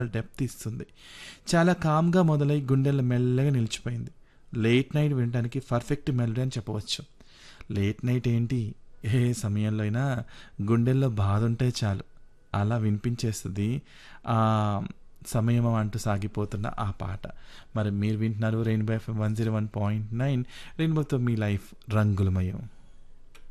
Depth ఇస్తుంది. చాలా కామ్‌గా మొదలై గుండెల్లో మెల్లగా నిలిచిపోయింది. లేట్ నైట్ వినడానికి పర్ఫెక్ట్ మెలోడీ అని చెప్పవచ్చు. లేట్ నైట్ ఏంటి, ఏ సమయంలో అయినా గుండెల్లో బాధుంటే చాలు అలా వినిపించేస్తది. ఆహ్, సమయమం అంటూ సాగిపోతున్న ఆ పాట. మరి మీరు వింటున్నారు రెయిన్బో ఎఫ్ఎం 101.9 రెయిన్బోతో మీ లైఫ్ రంగులమయం.